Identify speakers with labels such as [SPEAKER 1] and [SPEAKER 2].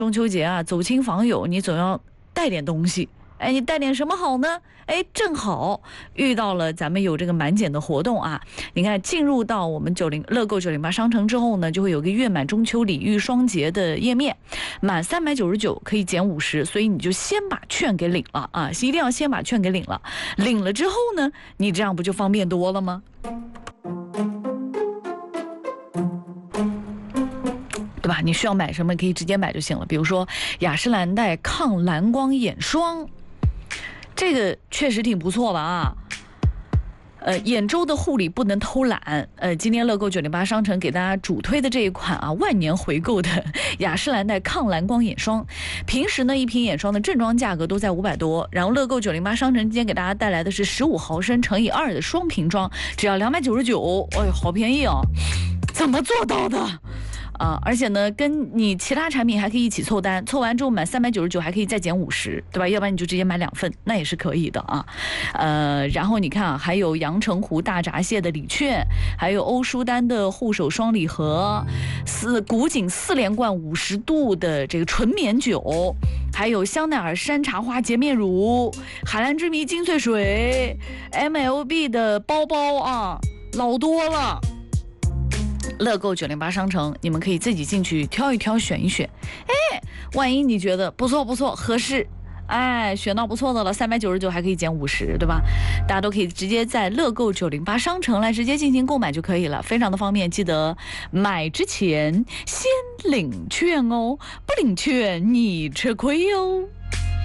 [SPEAKER 1] 中秋节啊，走亲访友，你总要带点东西。哎，你带点什么好呢？哎，正好遇到了咱们有这个满减的活动啊！你看，进入到我们乐购908商城之后呢，就会有个月满中秋礼遇双节的页面，满399可以减50，所以你就先把券给领了啊！一定要先把券给领了，领了之后呢，你这样不就方便多了吗？对吧？你需要买什么可以直接买就行了。比如说雅诗兰黛抗蓝光眼霜，这个确实挺不错的啊。眼周的护理不能偷懒。今天乐购908商城给大家主推的这一款啊，万年回购的雅诗兰黛抗蓝光眼霜，平时呢一瓶眼霜的正装价格都在500多，然后乐购908商城今天给大家带来的是15毫升乘以2的双瓶装，只要299，哎呦，好便宜哦！怎么做到的？而且呢，跟你其他产品还可以一起凑单，凑完之后满399还可以再减50，对吧？要不然你就直接买2份，那也是可以的啊。然后你看啊，还有阳澄湖大闸蟹的礼券，还有欧舒丹的护手霜礼盒，古井4连冠50度的这个纯棉酒，还有香奈儿山茶花洁面乳，海蓝之谜精粹水 ，MLB 的包包啊，老多了。乐购908商城，你们可以自己进去挑一挑，选一选。哎，万一你觉得不错合适，哎，选到不错的了，399还可以减50，对吧？大家都可以直接在乐购908商城来直接进行购买就可以了，非常的方便。记得买之前先领券哦，不领券你吃亏哦。